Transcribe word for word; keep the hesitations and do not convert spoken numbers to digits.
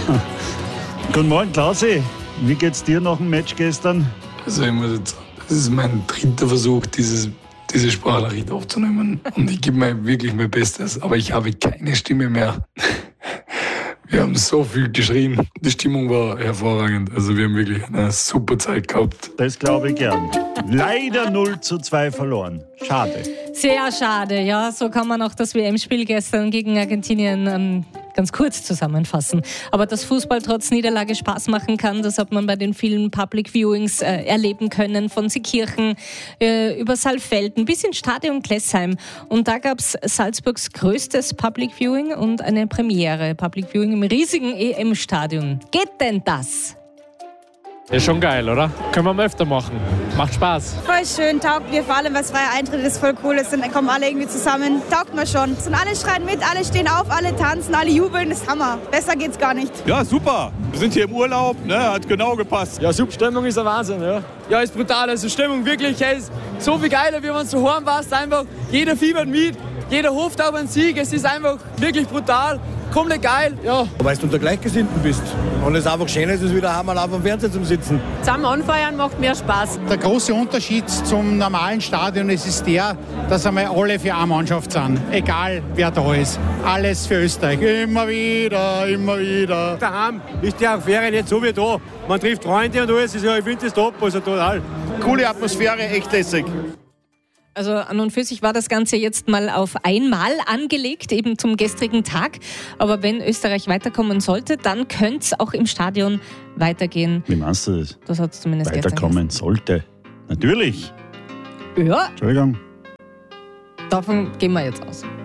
Guten Morgen, Klausi. Wie geht's dir nach dem Match gestern? Also ich muss jetzt sagen, das ist mein dritter Versuch, dieses, diese Sprachnachricht aufzunehmen. Und ich gebe mir wirklich mein Bestes, aber ich habe keine Stimme mehr. Wir haben so viel geschrien. Die Stimmung war hervorragend. Also wir haben wirklich eine super Zeit gehabt. Das glaube ich gern. Leider null zu zwei verloren. Schade. Sehr schade, ja. So kann man auch das W M-Spiel gestern gegen Argentinien ähm, ganz kurz zusammenfassen. Aber dass Fußball trotz Niederlage Spaß machen kann, das hat man bei den vielen Public Viewings äh, erleben können. Von Seekirchen äh, über Saalfelden bis ins Stadion Klessheim. Und da gab es Salzburgs größtes Public Viewing und eine Premiere. Public Viewing im riesigen E M-Stadion. Geht denn das? Ist schon geil, oder? Können wir mal öfter machen. Macht Spaß. Voll schön, taugt mir vor allem, was freier Eintritt ist, voll cool ist. Dann kommen alle irgendwie zusammen. Taugt mir schon. Und alle schreien mit, alle stehen auf, alle tanzen, alle jubeln. Das ist Hammer. Besser geht's gar nicht. Ja, super. Wir sind hier im Urlaub, ne? Hat genau gepasst. Ja, super. Stimmung ist ein Wahnsinn, ja. Ja, ist brutal. Also Stimmung wirklich, hey, ist so viel geiler, wie man zu Hause warst. Einfach, jeder fiebert mit, jeder hofft auf einen Sieg. Es ist einfach wirklich brutal. Komplett geil, ja. Weil du unter Gleichgesinnten bist. Und es einfach schön ist, es wieder einmal auf dem Fernseher zum Sitzen. Zusammen anfeiern macht mehr Spaß. Der große Unterschied zum normalen Stadion ist, ist der, dass einmal alle für eine Mannschaft sind. Egal, wer da ist. Alles für Österreich. Immer wieder, immer wieder. Daheim ist die Atmosphäre nicht so wie da. Man trifft Freunde und alles. Ich finde das top, also total. Coole Atmosphäre, echt lässig. Also an und für sich war das Ganze jetzt mal auf einmal angelegt, eben zum gestrigen Tag. Aber wenn Österreich weiterkommen sollte, dann könnte es auch im Stadion weitergehen. Wie meinst du das? Das hat es zumindest weiterkommen sollte. Natürlich. Ja. Entschuldigung. Davon gehen wir jetzt aus.